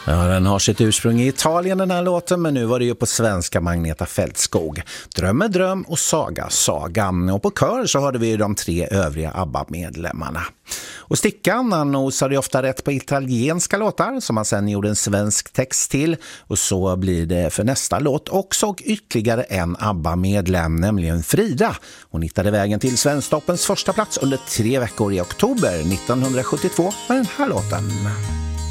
Ja, den har sitt ursprung i Italien den här låten, men nu var det ju på svenska Magneta Fältskog. Dröm är dröm och saga saga. Och på kör så hörde vi ju de 3 övriga ABBA-medlemmarna. Och Stickan, han nosade ju ofta rätt på italienska låtar som han sen gjorde en svensk text till. Och så blir det för nästa låt också, och ytterligare en ABBA-medlem, nämligen Frida. Hon hittade vägen till Svensktoppens första plats under 3 veckor i oktober 1972 med den här låten.